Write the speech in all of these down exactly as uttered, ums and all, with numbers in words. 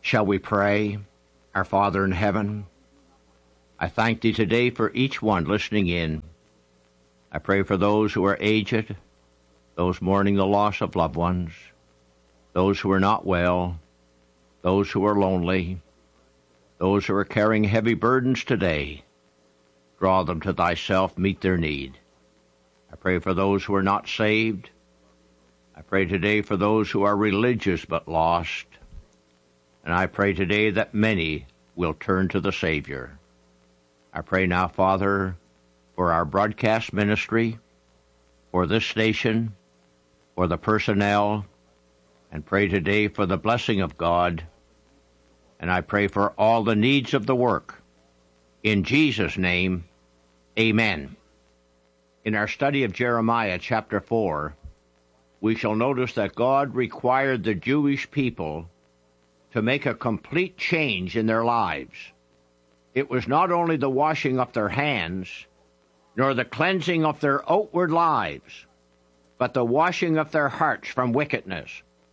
Shall we pray? Our Father in heaven, I thank Thee today for each one listening in. I pray for those who are aged, those mourning the loss of loved ones, those who are not well, those who are lonely, those who are carrying heavy burdens today. Draw them to Thyself, meet their need. I pray for those who are not saved. I pray today for those who are religious but lost. And I pray today that many will turn to the Savior. I pray now, Father, for our broadcast ministry, for this station, for the personnel, and pray today for the blessing of God. And I pray for all the needs of the work. In Jesus' name, amen. In our study of Jeremiah chapter four, we shall notice that God required the Jewish people to make a complete change in their lives. It was not only the washing of their hands, nor the cleansing of their outward lives, but the washing of their hearts from wickedness.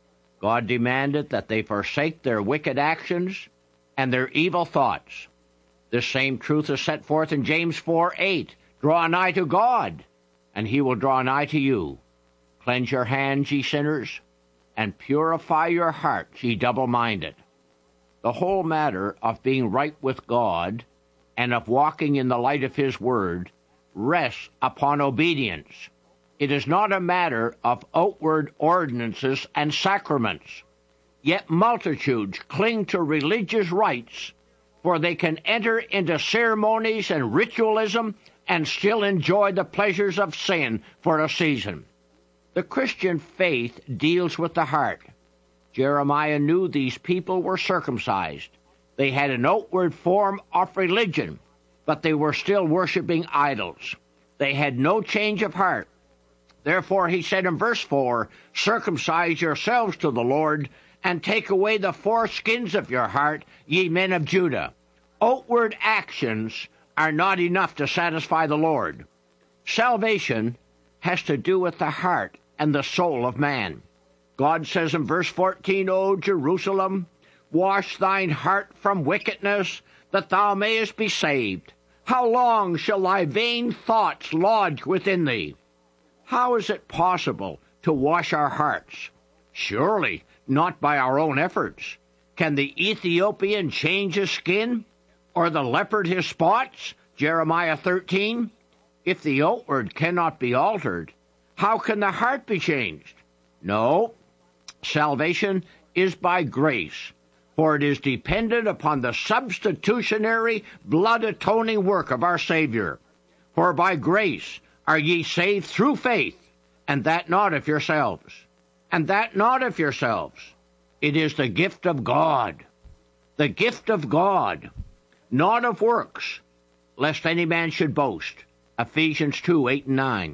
God demanded that they forsake their wicked actions and their evil thoughts. This same truth is set forth in James four eight. Draw nigh to God, and he will draw nigh to you. Cleanse your hands, ye sinners, and purify your hearts, ye double-minded. The whole matter of being right with God and of walking in the light of his word rests upon obedience. It is not a matter of outward ordinances and sacraments. Yet multitudes cling to religious rites, for they can enter into ceremonies and ritualism and still enjoy the pleasures of sin for a season. The Christian faith deals with the heart. Jeremiah knew these people were circumcised. They had an outward form of religion, but they were still worshiping idols. They had no change of heart. Therefore, he said in verse four, circumcise yourselves to the Lord, and take away the foreskins of your heart, ye men of Judah. Outward actions are not enough to satisfy the Lord. Salvation has to do with the heart and the soul of man. God says in verse fourteen, O Jerusalem, wash thine heart from wickedness, that thou mayest be saved. How long shall thy vain thoughts lodge within thee? How is it possible to wash our hearts? Surely not by our own efforts. Can the Ethiopian change his skin, or the leopard his spots? Jeremiah thirteen. If the outward cannot be altered, how can the heart be changed? No, salvation is by grace, for it is dependent upon the substitutionary, blood-atoning work of our Savior. For by grace are ye saved through faith, and that not of yourselves. And that not of yourselves. It is the gift of God. The gift of God, not of works, lest any man should boast. Ephesians two eight and nine.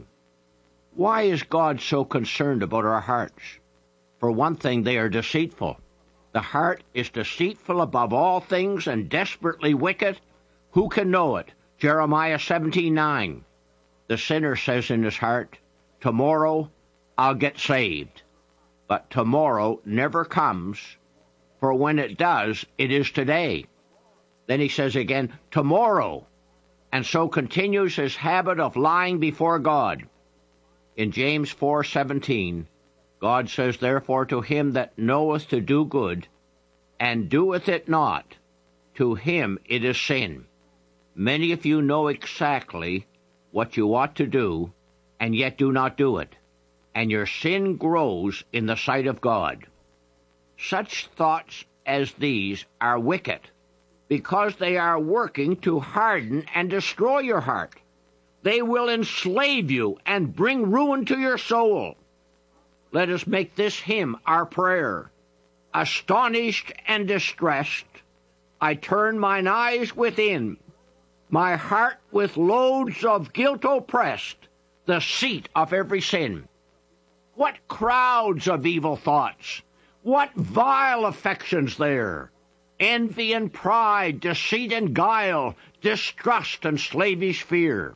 Why is God so concerned about our hearts? For one thing, they are deceitful. The heart is deceitful above all things and desperately wicked. Who can know it? Jeremiah seventeen nine. The sinner says in his heart, tomorrow I'll get saved. But tomorrow never comes, for when it does, it is today. Then he says again, tomorrow, and so continues his habit of lying before God. In James four seventeen, God says, therefore to him that knoweth to do good, and doeth it not, to him it is sin. Many of you know exactly what you ought to do, and yet do not do it, and your sin grows in the sight of God. Such thoughts as these are wicked, because they are working to harden and destroy your heart. They will enslave you and bring ruin to your soul. Let us make this hymn our prayer. Astonished and distressed, I turn mine eyes within, my heart with loads of guilt oppressed, the seat of every sin. What crowds of evil thoughts, what vile affections there! Envy and pride, deceit and guile, distrust and slavish fear.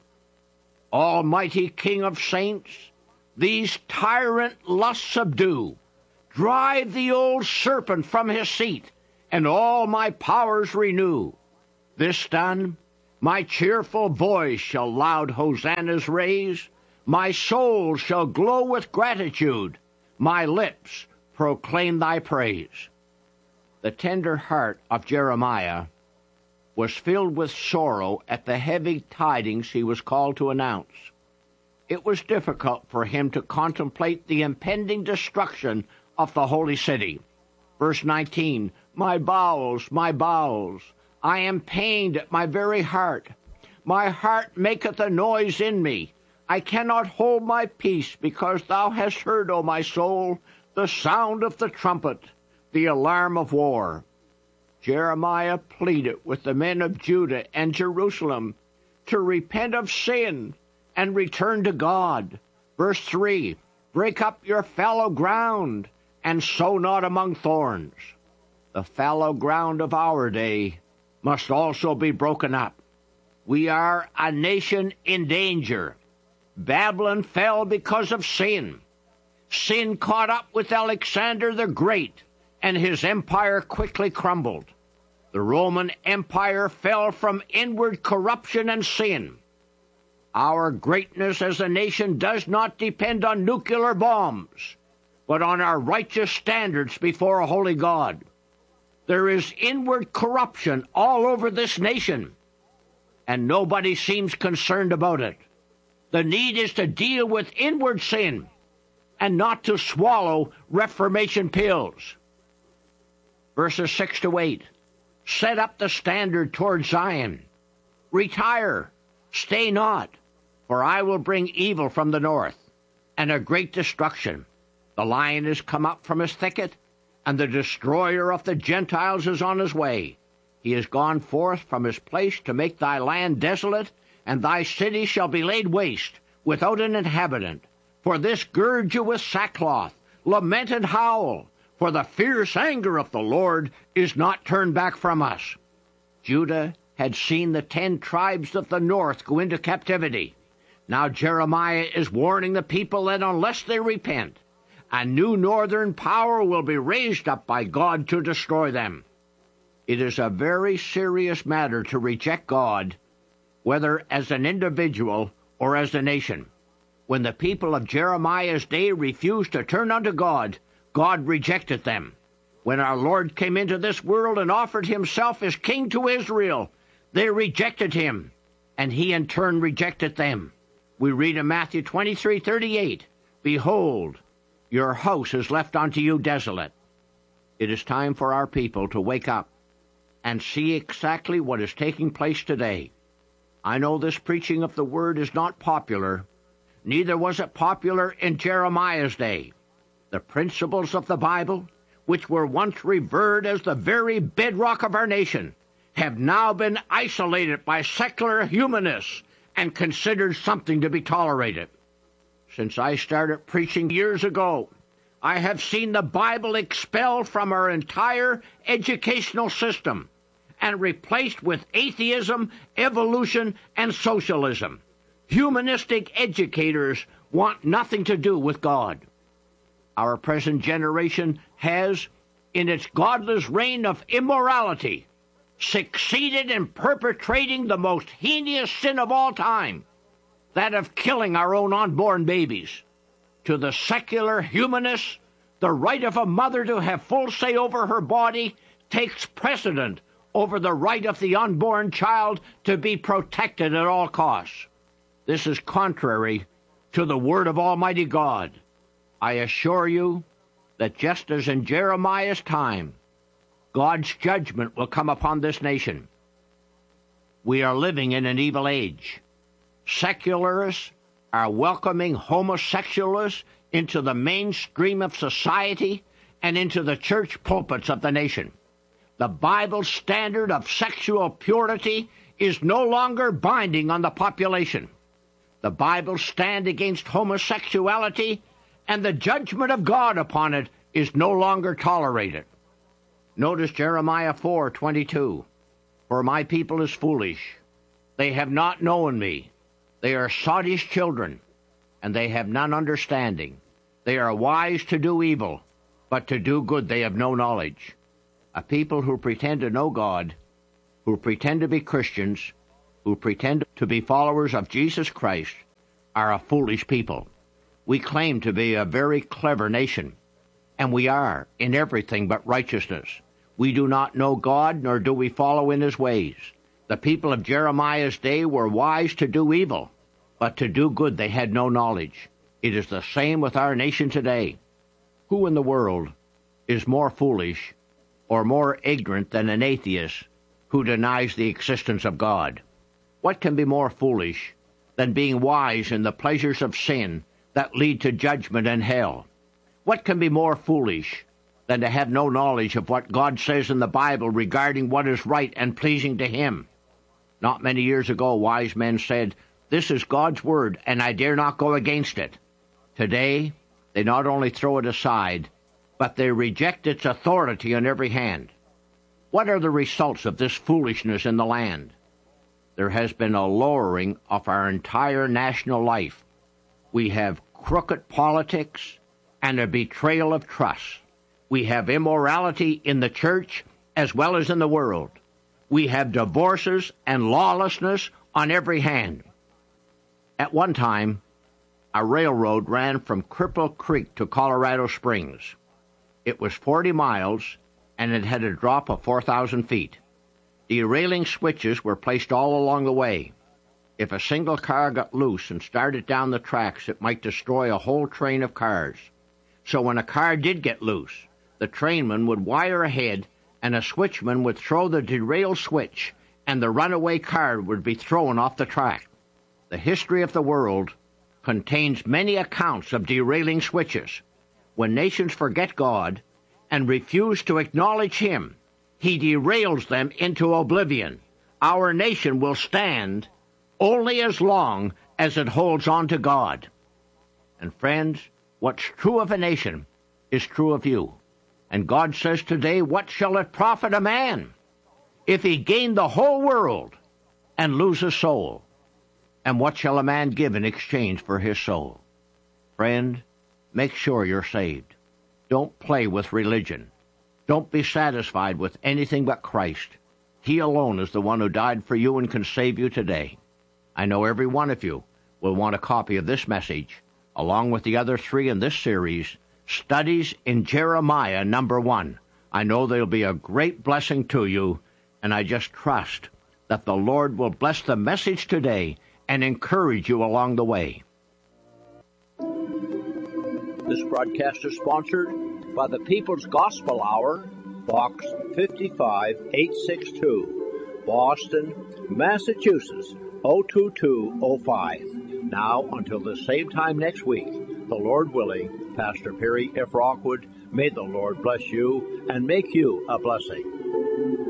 Almighty King of saints, these tyrant lusts subdue. Drive the old serpent from his seat, and all my powers renew. This done, my cheerful voice shall loud hosannas raise, my soul shall glow with gratitude, my lips proclaim thy praise. The tender heart of Jeremiah was filled with sorrow at the heavy tidings he was called to announce. It was difficult for him to contemplate the impending destruction of the holy city. Verse nineteen, My bowels, my bowels, I am pained at my very heart. My heart maketh a noise in me. I cannot hold my peace, because thou hast heard, O my soul, the sound of the trumpet, the alarm of war. Jeremiah pleaded with the men of Judah and Jerusalem to repent of sin and return to God. Verse three, Break up your fallow ground, and sow not among thorns. The fallow ground of our day must also be broken up. We are a nation in danger. Babylon fell because of sin. Sin caught up with Alexander the Great, and his empire quickly crumbled. The Roman Empire fell from inward corruption and sin. Our greatness as a nation does not depend on nuclear bombs, but on our righteous standards before a holy God. There is inward corruption all over this nation, and nobody seems concerned about it. The need is to deal with inward sin and not to swallow Reformation pills. Verses six to eight. Set up the standard toward Zion. Retire, stay not, for I will bring evil from the north, and a great destruction. The lion is come up from his thicket, and the destroyer of the Gentiles is on his way. He is gone forth from his place to make thy land desolate, and thy city shall be laid waste, without an inhabitant. For this gird you with sackcloth, lament and howl, for the fierce anger of the Lord is not turned back from us. Judah had seen the ten tribes of the north go into captivity. Now Jeremiah is warning the people that unless they repent, a new northern power will be raised up by God to destroy them. It is a very serious matter to reject God, whether as an individual or as a nation. When the people of Jeremiah's day refused to turn unto God, God rejected them. When our Lord came into this world and offered himself as king to Israel, they rejected him, and he in turn rejected them. We read in Matthew twenty-three thirty-eight, Behold, your house is left unto you desolate. It is time for our people to wake up and see exactly what is taking place today. I know this preaching of the word is not popular. Neither was it popular in Jeremiah's day. The principles of the Bible, which were once revered as the very bedrock of our nation, have now been isolated by secular humanists and considered something to be tolerated. Since I started preaching years ago, I have seen the Bible expelled from our entire educational system and replaced with atheism, evolution, and socialism. Humanistic educators want nothing to do with God. Our present generation has, in its godless reign of immorality, succeeded in perpetrating the most heinous sin of all time, that of killing our own unborn babies. To the secular humanists, the right of a mother to have full say over her body takes precedent over the right of the unborn child to be protected at all costs. This is contrary to the word of Almighty God. I assure you that just as in Jeremiah's time, God's judgment will come upon this nation. We are living in an evil age. Secularists are welcoming homosexuals into the mainstream of society and into the church pulpits of the nation. The Bible's standard of sexual purity is no longer binding on the population. The Bible's stand against homosexuality and the judgment of God upon it is no longer tolerated. Notice Jeremiah four twenty-two. For my people is foolish. They have not known me. They are sottish children, and they have none understanding. They are wise to do evil, but to do good they have no knowledge. A people who pretend to know God, who pretend to be Christians, who pretend to be followers of Jesus Christ, are a foolish people. We claim to be a very clever nation, and we are in everything but righteousness. We do not know God, nor do we follow in his ways. The people of Jeremiah's day were wise to do evil, but to do good they had no knowledge. It is the same with our nation today. Who in the world is more foolish or more ignorant than an atheist who denies the existence of God? What can be more foolish than being wise in the pleasures of sin that lead to judgment and hell? What can be more foolish than to have no knowledge of what God says in the Bible regarding what is right and pleasing to him? Not many years ago, wise men said, "This is God's word, and I dare not go against it." Today, they not only throw it aside, but they reject its authority on every hand. What are the results of this foolishness in the land? There has been a lowering of our entire national life. We have crooked politics and a betrayal of trust. We have immorality in the church as well as in the world. We have divorces and lawlessness on every hand. At one time, a railroad ran from Cripple Creek to Colorado Springs. It was forty miles, and it had a drop of four thousand feet. Derailing switches were placed all along the way. If a single car got loose and started down the tracks, it might destroy a whole train of cars. So when a car did get loose, the trainman would wire ahead, and a switchman would throw the derail switch, and the runaway car would be thrown off the track. The history of the world contains many accounts of derailing switches. When nations forget God and refuse to acknowledge him, he derails them into oblivion. Our nation will stand only as long as it holds on to God. And friends, what's true of a nation is true of you. And God says today, what shall it profit a man if he gain the whole world and lose his soul? And what shall a man give in exchange for his soul? Friend, make sure you're saved. Don't play with religion. Don't be satisfied with anything but Christ. He alone is the one who died for you and can save you today. I know every one of you will want a copy of this message, along with the other three in this series, Studies in Jeremiah, number one. I know they'll be a great blessing to you, and I just trust that the Lord will bless the message today and encourage you along the way. This broadcast is sponsored by the People's Gospel Hour, Box five eight six two, Boston, Massachusetts, oh two two oh five. Now, until the same time next week, the Lord willing, Pastor Perry F. Rockwood, may the Lord bless you and make you a blessing.